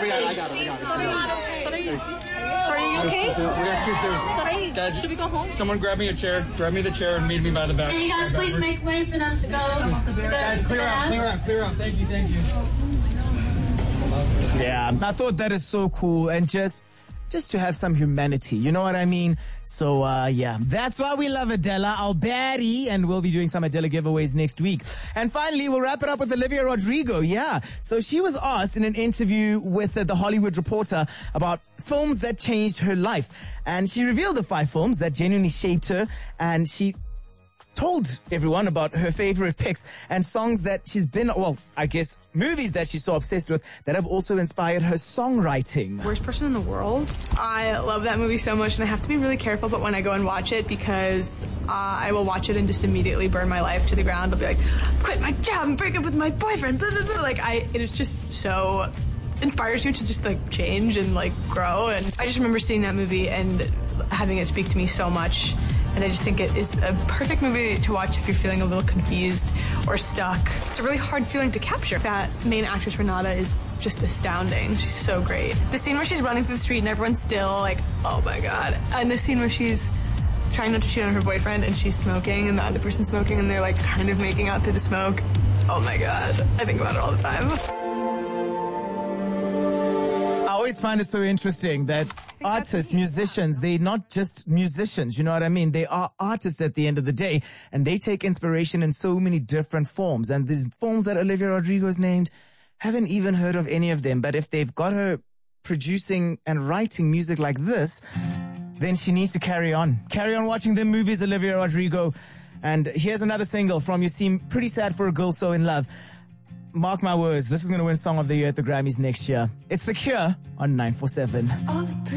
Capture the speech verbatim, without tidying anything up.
we got it. I got it. I got it. Sorry. Sorry, are you okay? Yes, too soon. Sorry, Guys, should we go home? Someone grab me a chair. Grab me the chair and meet me by the back. Can you guys please make way for them to go? Guys, clear out, clear out, clear out. Thank you, thank you. Yeah, I thought that is so cool, and just just to have some humanity, you know what I mean? So, uh, yeah, that's why we love Adela, our baddie, and we'll be doing some Adela giveaways next week. And finally, we'll wrap it up with Olivia Rodrigo, yeah. So she was asked in an interview with uh, The Hollywood Reporter about films that changed her life. And she revealed the five films that genuinely shaped her, and she told everyone about her favorite picks and songs that she's been, well, I guess movies that she's so obsessed with that have also inspired her songwriting. Worst person in the world. I love that movie so much, and I have to be really careful but when I go and watch it, because uh, I will watch it and just immediately burn my life to the ground. I'll be like, quit my job and break up with my boyfriend, blah, blah, blah. Like, I, it is just so inspires you to just like change and like grow. And I just remember seeing that movie and having it speak to me so much. And I just think it is a perfect movie to watch if you're feeling a little confused or stuck. It's a really hard feeling to capture. That main actress, Renata, is just astounding. She's so great. The scene where she's running through the street and everyone's still like, oh my God. And the scene where she's trying not to cheat on her boyfriend and she's smoking and the other person's smoking and they're like kind of making out through the smoke. Oh my God. I think about it all the time. I always find it so interesting that artists, musicians, they're not just musicians, you know what I mean? They are artists at the end of the day, and they take inspiration in so many different forms. And these films that Olivia Rodrigo has named, haven't even heard of any of them. But if they've got her producing and writing music like this, then she needs to carry on. Carry on watching them movies, Olivia Rodrigo. And here's another single from You Seem Pretty Sad for a Girl So in Love. Mark my words, this is going to win Song of the Year at the Grammys next year. It's The Cure on nine four seven.